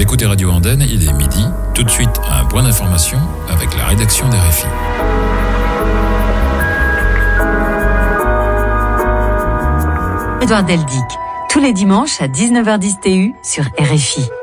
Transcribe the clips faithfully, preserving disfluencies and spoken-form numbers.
Vous écoutez Radio Andenne, il est midi. Tout de suite, un point d'information avec la rédaction d'R F I. Edouard Deldic, tous les dimanches à dix-neuf heures dix T U sur R F I.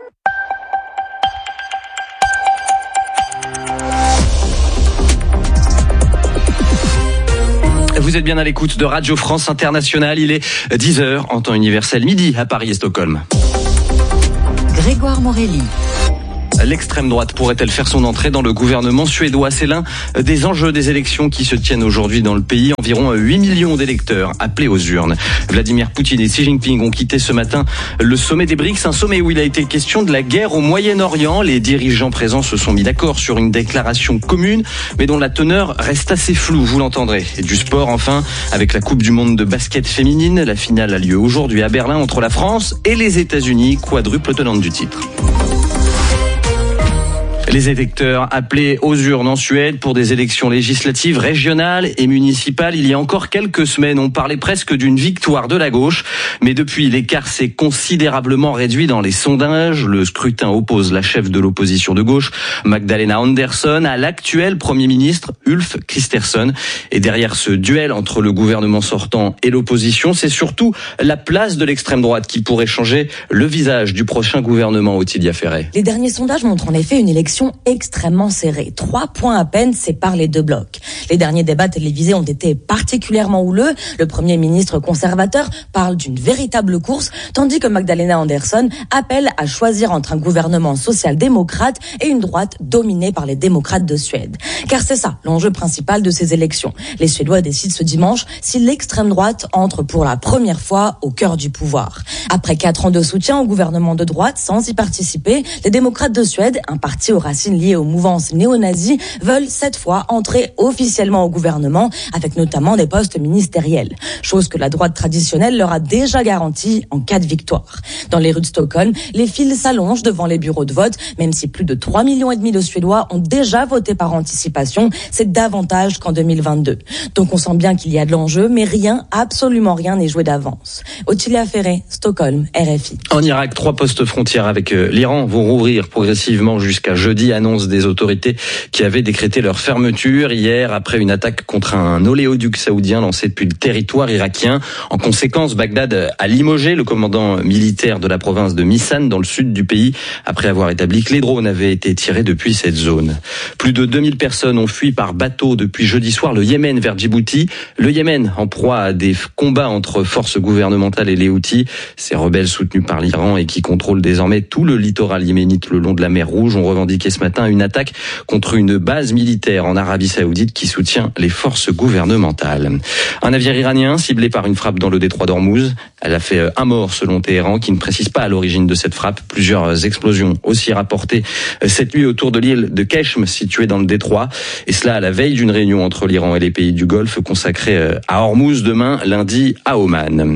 Vous êtes bien à l'écoute de Radio France Internationale. Il est dix heures en temps universel, midi à Paris et Stockholm. Grégoire Morelli. L'extrême droite pourrait-elle faire son entrée dans le gouvernement suédois ? C'est l'un des enjeux des élections qui se tiennent aujourd'hui dans le pays. Environ huit millions d'électeurs appelés aux urnes. Vladimir Poutine et Xi Jinping ont quitté ce matin le sommet des BRICS, un sommet où il a été question de la guerre au Moyen-Orient. Les dirigeants présents se sont mis d'accord sur une déclaration commune, mais dont la teneur reste assez floue, vous l'entendrez. Et du sport enfin, avec la Coupe du Monde de basket féminine. La finale a lieu aujourd'hui à Berlin entre la France et les États-Unis, quadruple tenante du titre. Les électeurs appelés aux urnes en Suède pour des élections législatives, régionales et municipales. Il y a encore quelques semaines, on parlait presque d'une victoire de la gauche. Mais depuis, l'écart s'est considérablement réduit dans les sondages. Le scrutin oppose la chef de l'opposition de gauche, Magdalena Andersson, à l'actuel Premier ministre, Ulf Kristersson. Et derrière ce duel entre le gouvernement sortant et l'opposition, c'est surtout la place de l'extrême droite qui pourrait changer le visage du prochain gouvernement, Ottilia Ferret. Les derniers sondages montrent en effet une élection extrêmement serrée. Trois points à peine séparent les deux blocs. Les derniers débats télévisés ont été particulièrement houleux. Le Premier ministre conservateur parle d'une véritable course, tandis que Magdalena Andersson appelle à choisir entre un gouvernement social-démocrate et une droite dominée par les démocrates de Suède. Car c'est ça, l'enjeu principal de ces élections. Les Suédois décident ce dimanche si l'extrême droite entre pour la première fois au cœur du pouvoir. Après quatre ans de soutien au gouvernement de droite sans y participer, les démocrates de Suède, un parti aux racines liées aux mouvances néo-nazis, veulent cette fois entrer officiellement au gouvernement avec notamment des postes ministériels. Chose que la droite traditionnelle leur a déjà garantie en cas de victoire. Dans les rues de Stockholm, les files s'allongent devant les bureaux de vote, même si plus de trois millions et demi de Suédois ont déjà voté par anticipation. C'est davantage qu'en deux mille vingt-deux. Donc on sent bien qu'il y a de l'enjeu, mais rien, absolument rien n'est joué d'avance. Ottilia Ferret, Stockholm, R F I. En Irak, trois postes frontières avec l'Iran vont rouvrir progressivement jusqu'à jeudi, annonce des autorités qui avaient décrété leur fermeture hier après une attaque contre un oléoduc saoudien lancé depuis le territoire irakien. En conséquence, Bagdad a limogé le commandant militaire de la province de Misan dans le sud du pays après avoir établi que les drones avaient été tirés depuis cette zone. Plus de deux mille personnes ont fui par bateau depuis jeudi soir le Yémen vers Djibouti. Le Yémen en proie à des combats entre forces gouvernementales et les Houthis, ces rebelles soutenus par l'Iran et qui contrôlent désormais tout le littoral yéménite le long de la mer Rouge, ont revendiqué ce matin une attaque contre une base militaire en Arabie Saoudite qui soutient les forces gouvernementales. Un navire iranien ciblé par une frappe dans le détroit d'Ormuz. Elle a fait un mort selon Téhéran, qui ne précise pas à l'origine de cette frappe. Plusieurs explosions aussi rapportées cette nuit autour de l'île de Keshm, située dans le détroit. Et cela à la veille d'une réunion entre l'Iran et les pays du Golfe consacrée à Ormuz demain, lundi, à Oman.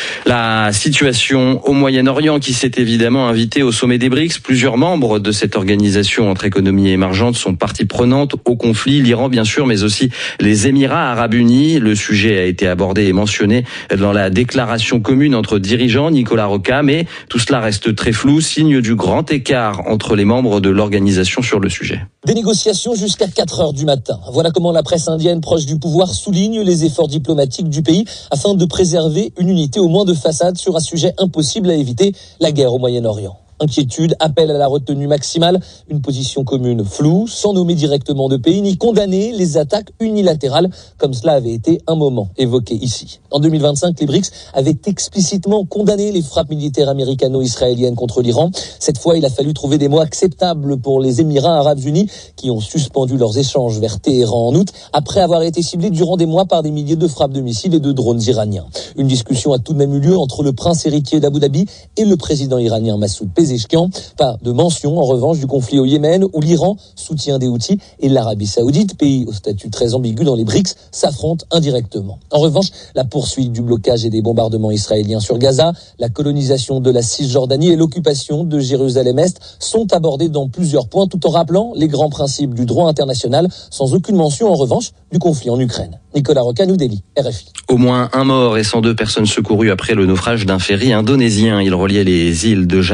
La situation au Moyen-Orient qui s'est évidemment invitée au sommet des BRICS. Plusieurs membres de cette organisation entre économies émergentes sont partie prenante au conflit. L'Iran, bien sûr, mais aussi les Émirats arabes unis. Le sujet a été abordé et mentionné dans la déclaration commune entre dirigeants, Nicolas Roca, mais tout cela reste très flou, signe du grand écart entre les membres de l'organisation sur le sujet. Des négociations jusqu'à quatre heures du matin. Voilà comment la presse indienne proche du pouvoir souligne les efforts diplomatiques du pays afin de préserver une unité au moins de façade sur un sujet impossible à éviter, la guerre au Moyen-Orient. Inquiétude, appel à la retenue maximale, une position commune floue, sans nommer directement de pays, ni condamner les attaques unilatérales, comme cela avait été un moment évoqué ici. En deux mille vingt-cinq, les BRICS avaient explicitement condamné les frappes militaires américano-israéliennes contre l'Iran. Cette fois, il a fallu trouver des mots acceptables pour les Émirats arabes unis, qui ont suspendu leurs échanges vers Téhéran en août, après avoir été ciblés durant des mois par des milliers de frappes de missiles et de drones iraniens. Une discussion a tout de même eu lieu entre le prince héritier d'Abu Dhabi et le président iranien Massoud Pezeshkian. Pas de mention, en revanche, du conflit au Yémen, où l'Iran, soutien des Houthis, et l'Arabie Saoudite, pays au statut très ambigu dans les BRICS, s'affrontent indirectement. En revanche, la poursuite du blocage et des bombardements israéliens sur Gaza, la colonisation de la Cisjordanie et l'occupation de Jérusalem-Est sont abordés dans plusieurs points, tout en rappelant les grands principes du droit international, sans aucune mention, en revanche, du conflit en Ukraine. Nicolas Roca, New Delhi, R F I. Au moins un mort et cent deux personnes secourues après le naufrage d'un ferry indonésien. Il reliait les îles de Java et de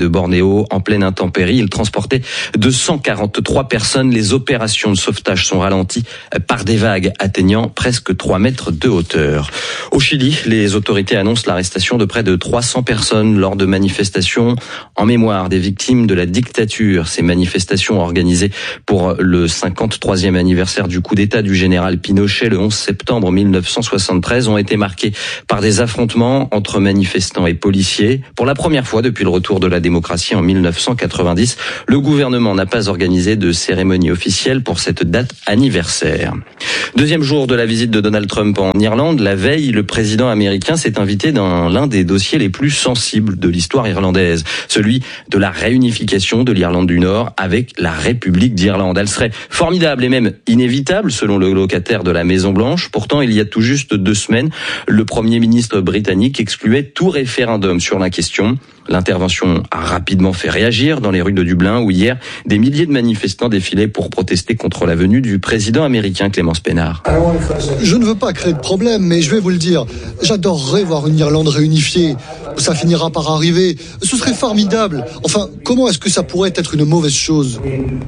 Bornéo en pleine intempérie. Il transportait deux cent quarante-trois personnes. Les opérations de sauvetage sont ralenties par des vagues atteignant presque trois mètres de hauteur. Au Chili, les autorités annoncent l'arrestation de près de trois cents personnes lors de manifestations en mémoire des victimes de la dictature. Ces manifestations organisées pour le cinquante-troisième anniversaire du coup d'État du général Pinochet le onze septembre mille neuf cent soixante-treize ont été marquées par des affrontements entre manifestants et policiers. Pour la première fois depuis le retour de la démocratie en mille neuf cent quatre-vingt-dix, le gouvernement n'a pas organisé de cérémonie officielle pour cette date anniversaire. Deuxième jour de la visite de Donald Trump en Irlande, la veille, le président américain s'est invité dans l'un des dossiers les plus sensibles de l'histoire irlandaise, celui de la réunification de l'Irlande du Nord avec la République d'Irlande. Elle serait formidable et même inévitable selon le locataire de la Maison-Blanche. Pourtant, il y a tout juste deux semaines, le Premier ministre britannique excluait tout référendum sur la question. L'intervention a rapidement fait réagir dans les rues de Dublin où hier, des milliers de manifestants défilaient pour protester contre la venue du président américain Clémence Pénard. Je ne veux pas créer de problème, mais je vais vous le dire, j'adorerais voir une Irlande réunifiée. Ça finira par arriver. Ce serait formidable. Enfin, comment est-ce que ça pourrait être une mauvaise chose ?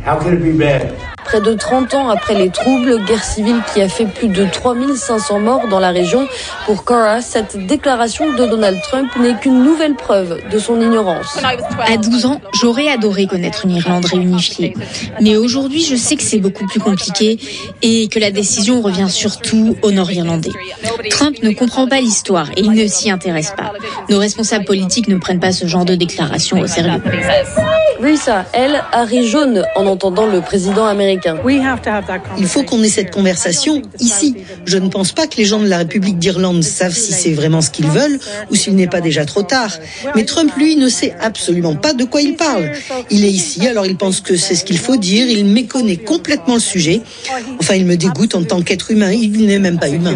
Près de trente ans après les troubles, guerre civile qui a fait plus de trois mille cinq cents morts dans la région, pour Cora, cette déclaration de Donald Trump n'est qu'une nouvelle preuve de son ignorance. À douze ans, j'aurais adoré connaître une Irlande réunifiée. Mais aujourd'hui, je sais que c'est beaucoup plus compliqué et que la décision revient surtout aux Nord-Irlandais. Trump ne comprend pas l'histoire et il ne s'y intéresse pas. Nos responsables politiques ne prennent pas ce genre de déclaration au sérieux. Risa, elle, a ri jaune en entendant le président américain. Il faut qu'on ait cette conversation ici. Je ne pense pas que les gens de la République d'Irlande savent si c'est vraiment ce qu'ils veulent ou s'il n'est pas déjà trop tard. Mais Trump, lui, ne sait absolument pas de quoi il parle. Il est ici, alors il pense que c'est ce qu'il faut dire. Il méconnaît complètement le sujet. Enfin, il me dégoûte en tant qu'être humain. Il n'est même pas humain.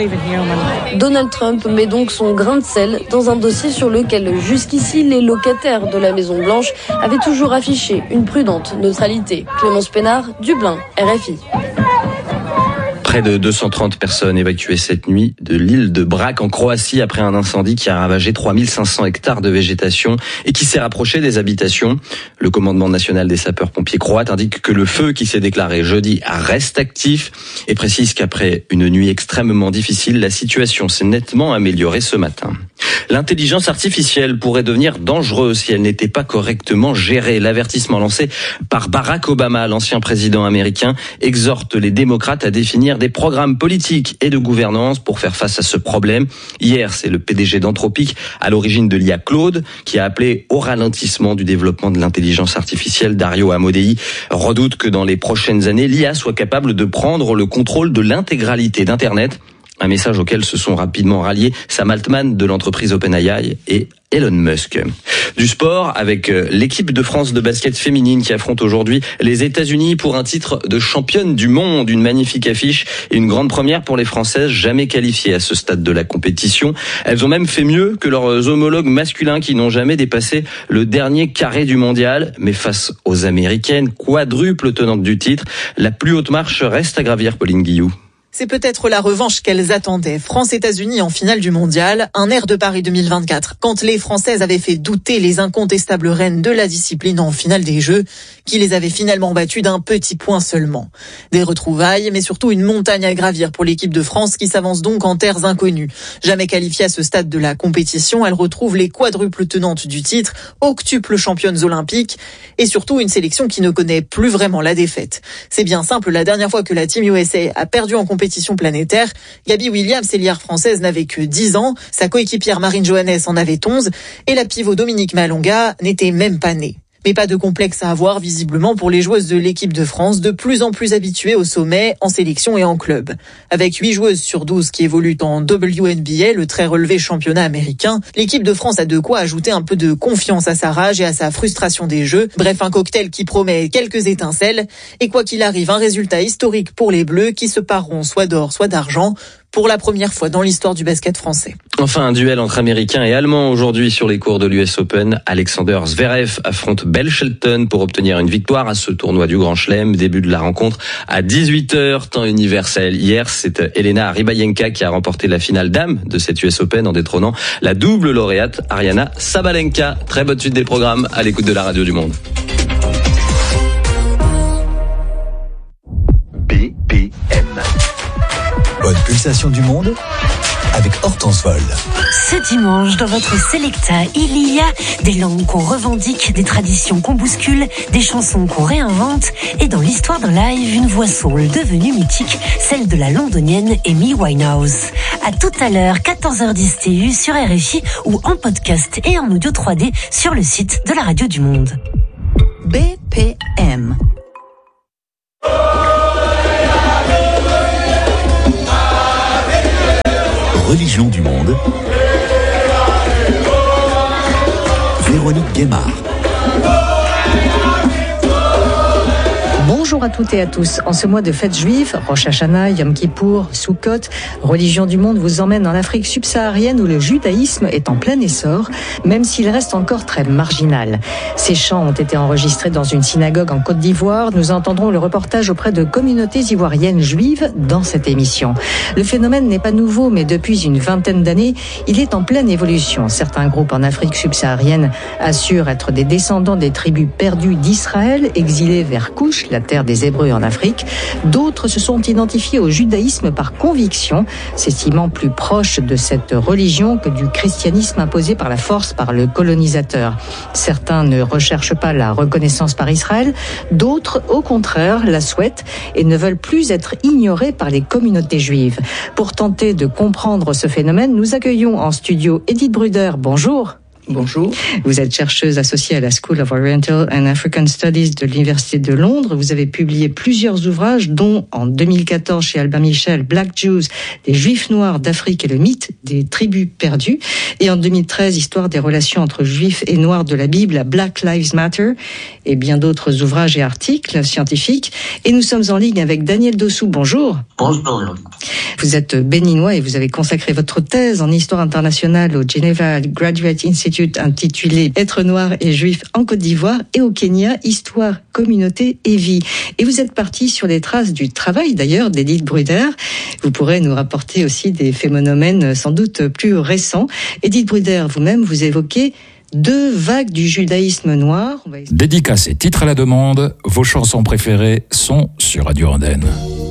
Donald Trump met donc son grain de sel dans un dossier sur lequel, jusqu'ici, les locataires de la Maison-Blanche avaient toujours affiché une prudente neutralité. Clémence Pénard, Dublin, R F I. Près de deux cent trente personnes évacuées cette nuit de l'île de Brač en Croatie après un incendie qui a ravagé trois mille cinq cents hectares de végétation et qui s'est rapproché des habitations. Le commandement national des sapeurs-pompiers croates indique que le feu qui s'est déclaré jeudi reste actif et précise qu'après une nuit extrêmement difficile, la situation s'est nettement améliorée ce matin. L'intelligence artificielle pourrait devenir dangereuse si elle n'était pas correctement gérée. L'avertissement lancé par Barack Obama, l'ancien président américain, exhorte les démocrates à définir des programmes politiques et de gouvernance pour faire face à ce problème. Hier, c'est le P D G d'Anthropic, à l'origine de l'I A Claude, qui a appelé au ralentissement du développement de l'intelligence artificielle. Dario Amodei redoute que dans les prochaines années, l'I A soit capable de prendre le contrôle de l'intégralité d'Internet. Un message auquel se sont rapidement ralliés Sam Altman de l'entreprise OpenAI et Elon Musk. Du sport avec l'équipe de France de basket féminine qui affronte aujourd'hui les États-Unis pour un titre de championne du monde. Une magnifique affiche et une grande première pour les Françaises jamais qualifiées à ce stade de la compétition. Elles ont même fait mieux que leurs homologues masculins qui n'ont jamais dépassé le dernier carré du mondial. Mais face aux Américaines, quadruple tenante du titre, la plus haute marche reste à gravir, Pauline Guillou. C'est peut-être la revanche qu'elles attendaient. France-États-Unis en finale du mondial, un air de Paris deux mille vingt-quatre. Quand les Françaises avaient fait douter les incontestables reines de la discipline en finale des Jeux, qui les avaient finalement battues d'un petit point seulement. Des retrouvailles, mais surtout une montagne à gravir pour l'équipe de France qui s'avance donc en terres inconnues. Jamais qualifiée à ce stade de la compétition, elle retrouve les quadruples tenantes du titre, octuples championnes olympiques, et surtout une sélection qui ne connaît plus vraiment la défaite. C'est bien simple, la dernière fois que la Team U S A a perdu en compétition planétaire, Gabby Williams, ailière française, n'avait que dix ans, sa coéquipière Marine Johannes en avait onze, et la pivot Dominique Malonga n'était même pas née. Mais pas de complexe à avoir visiblement pour les joueuses de l'équipe de France, de plus en plus habituées au sommet, en sélection et en club. Avec huit joueuses sur douze qui évoluent en W N B A, le très relevé championnat américain, l'équipe de France a de quoi ajouter un peu de confiance à sa rage et à sa frustration des jeux. Bref, un cocktail qui promet quelques étincelles. Et quoi qu'il arrive, un résultat historique pour les Bleus qui se pareront soit d'or, soit d'argent pour la première fois dans l'histoire du basket français. Enfin, un duel entre Américains et Allemands aujourd'hui sur les cours de l'U S Open. Alexander Zverev affronte Bell Shelton pour obtenir une victoire à ce tournoi du Grand Chelem. Début de la rencontre à dix-huit heures, temps universel. Hier, c'est Elena Rybayenka qui a remporté la finale dame de cette U S Open en détrônant la double lauréate Ariana Sabalenka. Très bonne suite des programmes à l'écoute de la Radio du Monde. B P M. Bonne pulsation du monde avec Hortense Vol. Ce dimanche, dans votre Selecta, il y a des langues qu'on revendique, des traditions qu'on bouscule, des chansons qu'on réinvente, et dans l'histoire d'un live, une voix soul devenue mythique, celle de la londonienne Amy Winehouse. À tout à l'heure, quatorze heures dix T U sur R F I ou en podcast et en audio trois D sur le site de la Radio du Monde. B P M. Religion du monde. Véronique Guémard. Bonjour à toutes et à tous. En ce mois de fêtes juives, Rosh Hashanah, Yom Kippour, Sukkot, Religion du monde vous emmène en Afrique subsaharienne où le judaïsme est en plein essor, même s'il reste encore très marginal. Ces chants ont été enregistrés dans une synagogue en Côte d'Ivoire. Nous entendrons le reportage auprès de communautés ivoiriennes juives dans cette émission. Le phénomène n'est pas nouveau, mais depuis une vingtaine d'années, il est en pleine évolution. Certains groupes en Afrique subsaharienne assurent être des descendants des tribus perdues d'Israël, exilées vers Couche, la terre des Hébreux en Afrique. D'autres se sont identifiés au judaïsme par conviction, s'estimant plus proches de cette religion que du christianisme imposé par la force par le colonisateur. Certains ne recherchent pas la reconnaissance par Israël, d'autres, au contraire, la souhaitent et ne veulent plus être ignorés par les communautés juives. Pour tenter de comprendre ce phénomène, nous accueillons en studio Edith Bruder. Bonjour. Bonjour. Vous êtes chercheuse associée à la School of Oriental and African Studies de l'Université de Londres. Vous avez publié plusieurs ouvrages, dont en deux mille quatorze chez Albin Michel, Black Jews, des Juifs noirs d'Afrique et le mythe des tribus perdues. Et en deux mille treize, Histoire des relations entre Juifs et Noirs de la Bible, Black Lives Matter, et bien d'autres ouvrages et articles scientifiques. Et nous sommes en ligne avec Daniel Dossou. Bonjour. Bonjour. Vous êtes béninois et vous avez consacré votre thèse en histoire internationale au Geneva Graduate Institute intitulée Être noir et juif en Côte d'Ivoire et au Kenya, histoire, communauté et vie. Et vous êtes parti sur les traces du travail d'ailleurs d'Edith Bruder. Vous pourrez nous rapporter aussi des phénomènes sans doute plus récents. Edith Bruder, vous-même, vous évoquez deux vagues du judaïsme noir. Dédicace et titres à la demande, vos chansons préférées sont sur Radio Andenne.